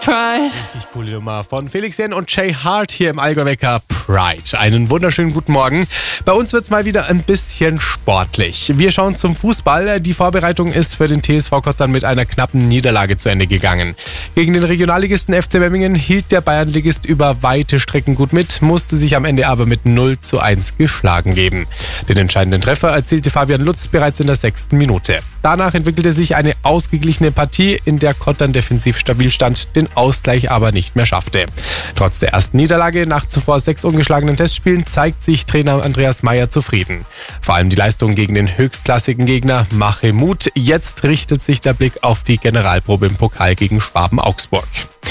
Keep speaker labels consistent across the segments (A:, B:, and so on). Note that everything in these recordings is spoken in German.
A: Richtig coole Nummer von Felix Jähn und Jay Hart hier im Allgäu Wecker Pride. Einen wunderschönen guten Morgen. Bei uns wird's mal wieder ein bisschen sportlich. Wir schauen zum Fußball. Die Vorbereitung ist für den TSV Kottern mit einer knappen Niederlage zu Ende gegangen. Gegen den Regionalligisten FC Memmingen hielt der Bayernligist über weite Strecken gut mit, musste sich am Ende aber mit 0:1 geschlagen geben. Den entscheidenden Treffer erzielte Fabian Lutz bereits in der 6. Minute. Danach entwickelte sich eine ausgeglichene Partie, in der Kottern defensiv stabil stand, den Ausgleich aber nicht mehr schaffte. Trotz der ersten Niederlage nach zuvor 6 ungeschlagenen Testspielen zeigt sich Trainer Andreas Meyer zufrieden. Vor allem die Leistung gegen den höchstklassigen Gegner mache Mut. Jetzt richtet sich der Blick auf die Generalprobe im Pokal gegen Schwaben Augsburg.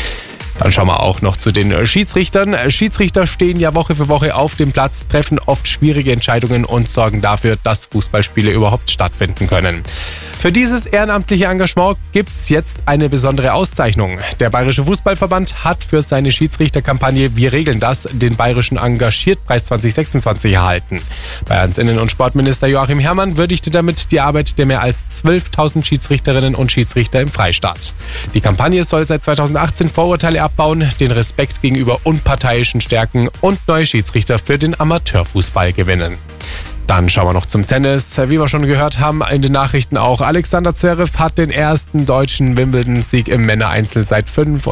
A: Dann schauen wir auch noch zu den Schiedsrichtern. Schiedsrichter stehen ja Woche für Woche auf dem Platz, treffen oft schwierige Entscheidungen und sorgen dafür, dass Fußballspiele überhaupt stattfinden können. Für dieses ehrenamtliche Engagement gibt's jetzt eine besondere Auszeichnung. Der Bayerische Fußballverband hat für seine Schiedsrichterkampagne Wir regeln das den Bayerischen Engagiertpreis 2026 erhalten. Bayerns Innen- und Sportminister Joachim Herrmann würdigte damit die Arbeit der mehr als 12.000 Schiedsrichterinnen und Schiedsrichter im Freistaat. Die Kampagne soll seit 2018 Vorurteile abbauen, den Respekt gegenüber Unparteiischen stärken und neue Schiedsrichter für den Amateurfußball gewinnen. Dann schauen wir noch zum Tennis. Wie wir schon gehört haben in den Nachrichten auch, Alexander Zverev hat den ersten deutschen Wimbledon-Sieg im Männereinzel seit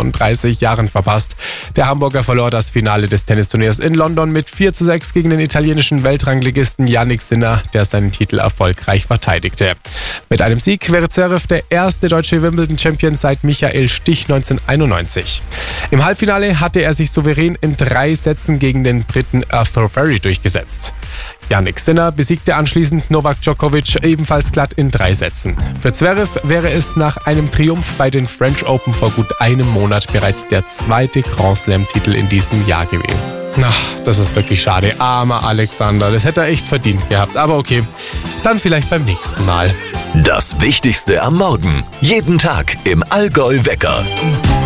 A: 35 Jahren verpasst. Der Hamburger verlor das Finale des Tennisturniers in London mit 4:6 gegen den italienischen Weltranglisten Jannik Sinner, der seinen Titel erfolgreich verteidigte. Mit einem Sieg wäre Zverev der erste deutsche Wimbledon-Champion seit Michael Stich 1991. Im Halbfinale hatte er sich souverän in 3 Sätzen gegen den Briten Arthur Furry durchgesetzt. Jannik Sinner besiegte anschließend Novak Djokovic ebenfalls glatt in 3 Sätzen. Für Zverev wäre es nach einem Triumph bei den French Open vor gut einem Monat bereits der 2. Grand Slam-Titel in diesem Jahr gewesen. Ach, das ist wirklich schade. Armer Alexander, das hätte er echt verdient gehabt. Aber okay, dann vielleicht beim nächsten Mal.
B: Das Wichtigste am Morgen. Jeden Tag im Allgäu Wecker.